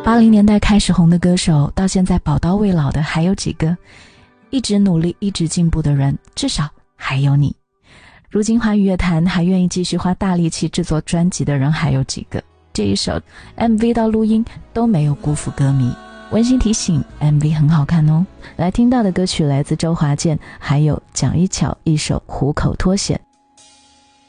80年代开始红的歌手，到现在宝刀未老的还有几个？一直努力一直进步的人，至少还有你。如今华语乐坛还愿意继续花大力气制作专辑的人还有几个？这一首 MV 到录音都没有辜负歌迷。温馨提醒， MV 很好看哦。来听到的歌曲来自周华健，还有蒋一巧一首虎口脱险。